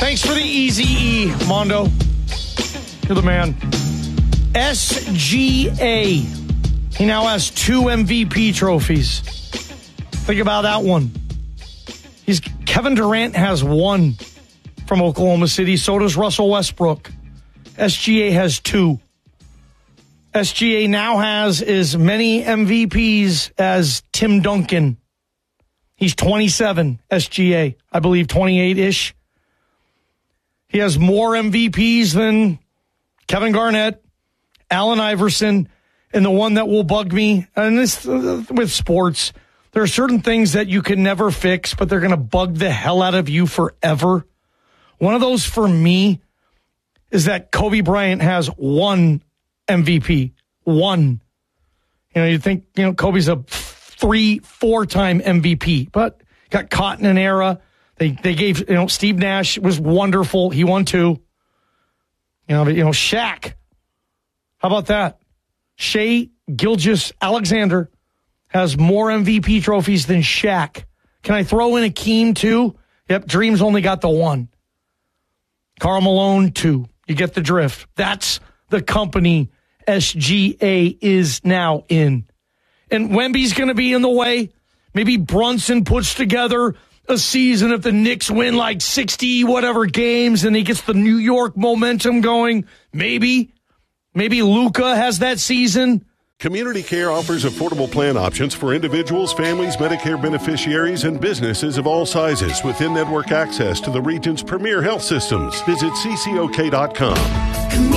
Thanks for the easy E, Mondo. You're the man. SGA. He now has 2 MVP trophies. Think about that one. Kevin Durant has 1 from Oklahoma City. So does Russell Westbrook. SGA has 2. SGA now has as many MVPs as Tim Duncan. He's 27, SGA. I believe 28-ish. He has more MVPs than Kevin Garnett, Allen Iverson, and the one that will bug me, and this with sports, there are certain things that you can never fix, but they're going to bug the hell out of you forever. One of those for me is that Kobe Bryant has 1 MVP. 1. You think, Kobe's a 3-4-time MVP, but got caught in an era. They gave, Steve Nash was wonderful. He won 2. Shaq. How about that? Shai Gilgeous-Alexander has more MVP trophies than Shaq. Can I throw in Akeem too? Yep, Dream's only got the 1. Karl Malone 2. You get the drift. That's the company SGA is now in. And Wemby's going to be in the way. Maybe Brunson puts together a season if the Knicks win like 60 whatever games and he gets the New York momentum going. Maybe Luka has that season. Community Care offers affordable plan options for individuals, families, Medicare beneficiaries, and businesses of all sizes with in-network access to the region's premier health systems. Visit ccok.com.